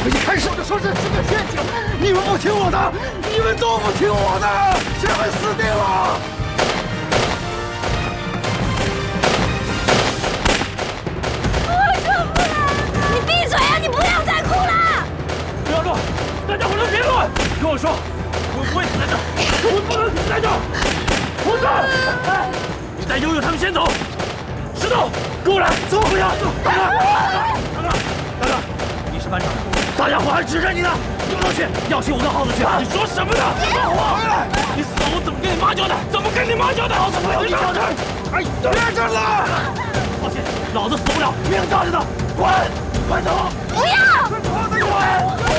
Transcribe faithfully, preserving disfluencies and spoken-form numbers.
我一开始就说这是个陷阱，你们不听我的，你们都不听我的，这回死定了！ 我受不了了！你闭嘴啊！你不要再哭了！ 不要乱，大家伙都别乱！跟我说，我不会死在这儿，我不能死在这儿！胡子，哎，你带悠悠他们先走。石头，跟我来，走！不要走！大哥，大哥，大哥，你是班长，大家伙还指着你呢，你不能去，要去我跟耗子去。你说什么呢？回来！你死了，我怎么跟你妈交代？怎么跟你妈交代？老子不要你交代！哎，别这了！放心，老子死不了，命罩着呢。滚，快走！ 不要！ 滚！